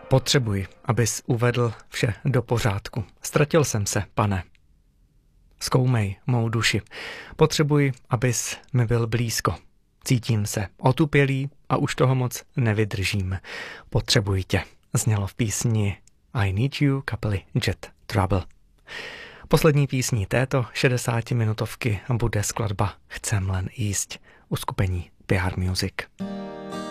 Potřebuji, abys uvedl vše do pořádku. Ztratil jsem se, Pane. Zkoumej mou duši. Potřebuji, abys mi byl blízko. Cítím se otupělý a už toho moc nevydržím. Potřebuji tě. Znělo v písni I Need You kapely Jet Trouble. Poslední písní této 60-minutovky bude skladba Chcem len jíst, uskupení PR Music.